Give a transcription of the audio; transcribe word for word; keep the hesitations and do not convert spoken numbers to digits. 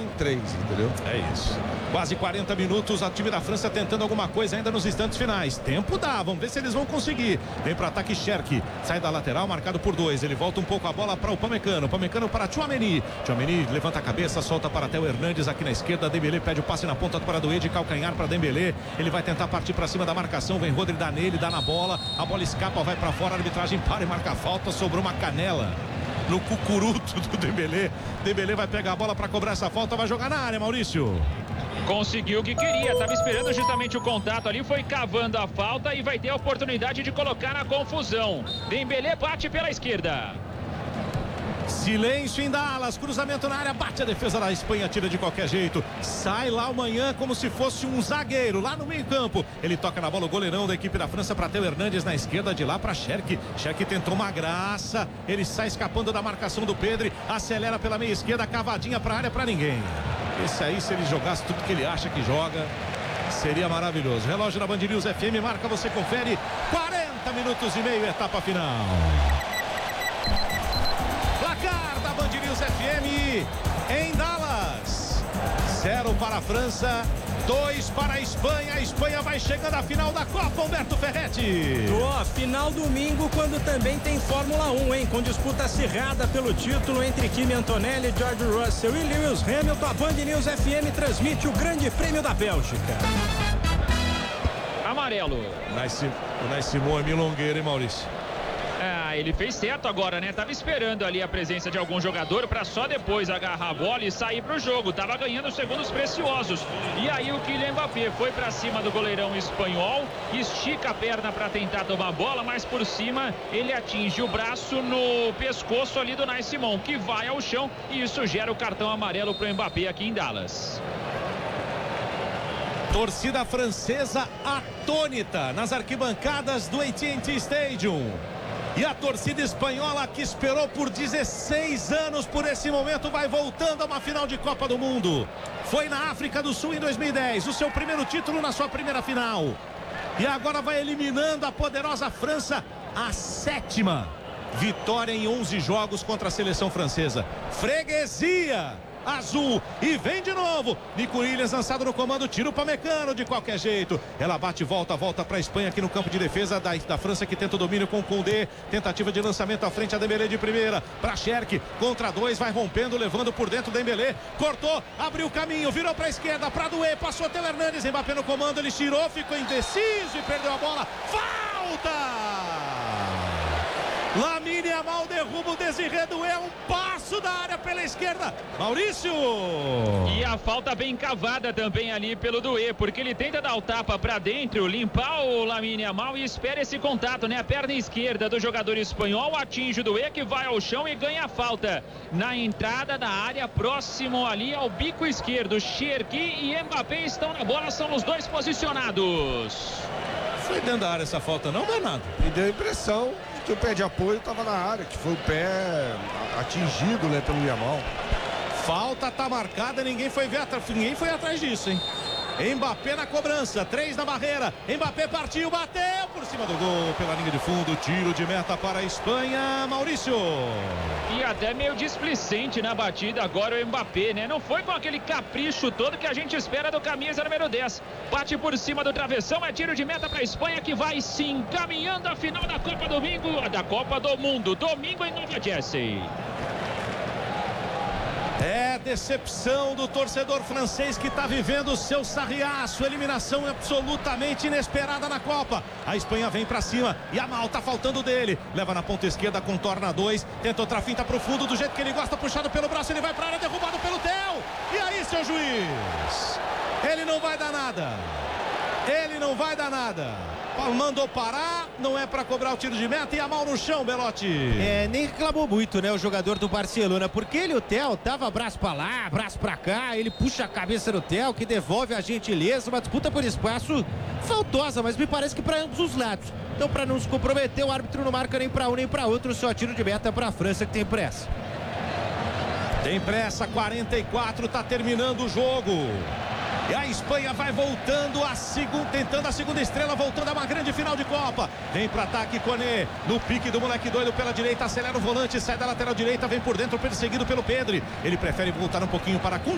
três, entendeu? É isso. Quase quarenta minutos, o time da França tentando alguma coisa ainda nos instantes finais. Tempo dá, vamos ver se eles vão conseguir. Vem para ataque Cherki, sai da lateral, marcado por dois. Ele volta um pouco a bola para o Upamecano. Upamecano para Tchouaméni. Tchouaméni levanta a cabeça, solta para Theo Hernandes aqui na esquerda. Dembélé pede o passe na ponta para Doué, de calcanhar para Dembélé. Ele vai tentar partir para cima da marcação. Vem Rodri, dá nele, dá na bola. A bola escapa, vai para fora. A arbitragem para e marca a falta. Sobrou uma canela no cucuruto do Dembélé. Dembélé vai pegar a bola para cobrar essa falta. Vai jogar na área, Maurício. Conseguiu o que queria, estava esperando justamente o contato ali, foi cavando a falta e vai ter a oportunidade de colocar na confusão. Dembélé bate pela esquerda. Silêncio em Dallas, cruzamento na área, bate a defesa da Espanha, tira de qualquer jeito, sai lá amanhã como se fosse um zagueiro, lá no meio campo, ele toca na bola, o goleirão da equipe da França para Theo Hernandes na esquerda, de lá para Cherki. Cherki tentou uma graça, ele sai escapando da marcação do Pedri, acelera pela meia esquerda, cavadinha para a área para ninguém. Esse aí, se ele jogasse tudo que ele acha que joga, seria maravilhoso. Relógio da Band News F M marca, você confere, quarenta minutos e meio, etapa final. Placar da Band News F M em Dallas. Zero para a França, dois para a Espanha. A Espanha vai chegando à final da Copa, Humberto Ferretti. Ó, final domingo, quando também tem Fórmula um, hein? Com disputa acirrada pelo título entre Kimi Antonelli, George Russell e Lewis Hamilton. A Band News F M transmite o Grande Prêmio da Bélgica. Amarelo. O Nai Simon é milongueiro, hein, Maurício? Ah, ele fez certo agora, né? Tava esperando ali a presença de algum jogador para só depois agarrar a bola e sair pro jogo. Tava ganhando segundos preciosos. E aí o Kylian Mbappé foi para cima do goleirão espanhol, estica a perna para tentar tomar a bola, mas por cima ele atinge o braço no pescoço ali do Nai Simon, que vai ao chão, e isso gera o cartão amarelo pro Mbappé aqui em Dallas. Torcida francesa atônita nas arquibancadas do A T and T Stadium. E a torcida espanhola, que esperou por dezesseis anos por esse momento, vai voltando a uma final de Copa do Mundo. Foi na África do Sul em dois mil e dez, o seu primeiro título na sua primeira final. E agora vai eliminando a poderosa França, a sétima vitória em onze jogos contra a seleção francesa. Freguesia azul, e vem de novo. Nico Williams lançado no comando, tira o Upamecano de qualquer jeito. Ela bate, volta, volta para a Espanha aqui no campo de defesa da, da França, que tenta o domínio com o Koundé. Tentativa de lançamento à frente, a Dembélé de primeira para Cherki, contra dois, vai rompendo, levando por dentro. Dembélé cortou, abriu o caminho, virou para a esquerda, para Doué, passou Theo Hernandes, Mbappé no comando, ele tirou, ficou indeciso e perdeu a bola. Falta! Lamine Yamal derruba o Désiré Doué, um passo da área pela esquerda. Maurício! E a falta bem cavada também ali pelo Doué, porque ele tenta dar o tapa para dentro, limpar o Lamine Yamal e espera esse contato, né? A perna esquerda do jogador espanhol atinge o Doué, que vai ao chão e ganha a falta na entrada da área, próximo ali ao bico esquerdo. Cherki e Mbappé estão na bola, são os dois posicionados. Foi dentro da área essa falta, não, Bernardo? Me deu a impressão que o pé de apoio estava na área, que foi o pé atingido, né, pelo Yamal. Falta tá marcada, ninguém foi ver, ninguém foi atrás disso, hein? Mbappé na cobrança, três na barreira, Mbappé partiu, bateu por cima do gol, pela linha de fundo, tiro de meta para a Espanha, Maurício. E até meio displicente na batida agora o Mbappé, né? Não foi com aquele capricho todo que a gente espera do camisa número dez. Bate por cima do travessão, é tiro de meta para a Espanha, que vai se encaminhando à final da Copa Domingo, da Copa do Mundo, domingo em Nova Jersey. É decepção do torcedor francês, que está vivendo o seu sarriaço. Eliminação absolutamente inesperada na Copa. A Espanha vem para cima e a mal tá faltando dele. Leva na ponta esquerda, contorna dois. Tenta outra finta pro fundo, do jeito que ele gosta, puxado pelo braço. Ele vai para a área, derrubado pelo Theo. E aí, seu juiz? Ele não vai dar nada. Ele não vai dar nada. Mandou parar, não é para cobrar o tiro de meta, e a mão no chão, Belotti. É, nem reclamou muito, né, o jogador do Barcelona, porque ele, o Theo, tava braço pra lá, braço pra cá, ele puxa a cabeça do Theo, que devolve a gentileza, uma disputa por espaço faltosa, mas me parece que para ambos os lados. Então, para não se comprometer, o árbitro não marca nem para um nem para outro, só tiro de meta para a França, que tem pressa. Tem pressa, quarenta e quatro, tá terminando o jogo. E a Espanha vai voltando a segunda, tentando a segunda estrela, voltando a uma grande final de Copa. Vem para ataque Koné, no pique do moleque doido pela direita, acelera o volante, sai da lateral direita, vem por dentro, perseguido pelo Pedri. Ele prefere voltar um pouquinho para Koundé.